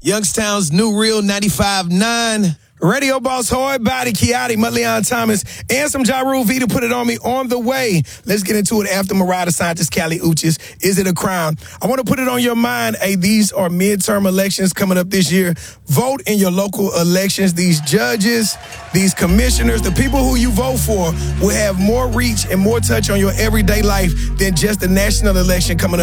Youngstown's New Real 95.9. Radio Boss Hoy, Body Kiati, Leon Thomas, and some Ja Rule V to put it on me on the way. Let's get into it after Mariah DeSantis, Kali Uchis. Is it a crime? I want to put it on your mind. Hey, these are midterm elections coming up this year. Vote in your local elections. These judges, these commissioners, the people who you vote for will have more reach and more touch on your everyday life than just the national election coming up.